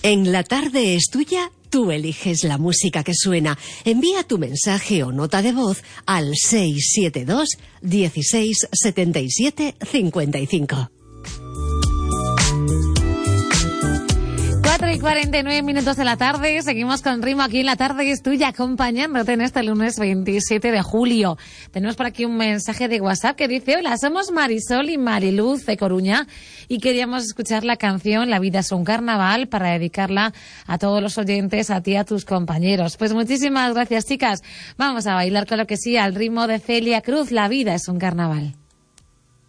En La Tarde es Tuya, tú eliges la música que suena. Envía tu mensaje o nota de voz al 672 16 77 55. 4:49 de la tarde, seguimos con ritmo aquí en La Tarde es Tuya, acompañándote en este lunes 27 de julio. Tenemos por aquí un mensaje de WhatsApp que dice: hola, somos Marisol y Mariluz de Coruña y queríamos escuchar la canción La vida es un carnaval para dedicarla a todos los oyentes, a ti y a tus compañeros. Pues muchísimas gracias, chicas. Vamos a bailar, claro que sí, al ritmo de Celia Cruz, La vida es un carnaval.